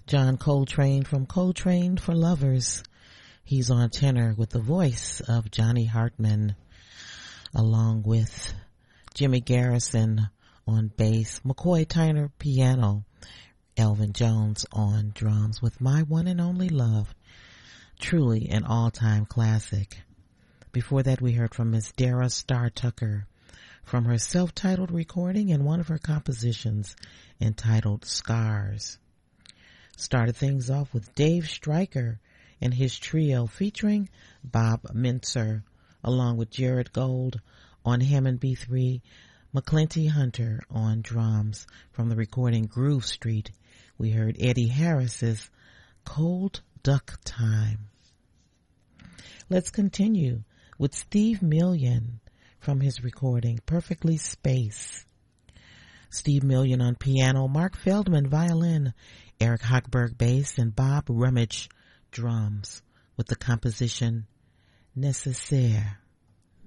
John Coltrane from Coltrane for Lovers. He's on tenor with the voice of Johnny Hartman, along with Jimmy Garrison on bass, McCoy Tyner piano, Elvin Jones on drums with My One and Only Love. Truly an all-time classic. Before that, we heard from Miss Dara Starr Tucker from her self-titled recording and one of her compositions entitled Scars. Started things off with Dave Stryker and his trio featuring Bob Mintzer along with Jared Gold on Hammond B3, McClinty Hunter on drums. From the recording Groove Street, we heard Eddie Harris's Cold Duck Time. Let's continue with Steve Million from his recording Perfectly Space. Steve Million on piano, Mark Feldman violin, Eric Hochberg bass, and Bob Rummage drums with the composition Nécessaire.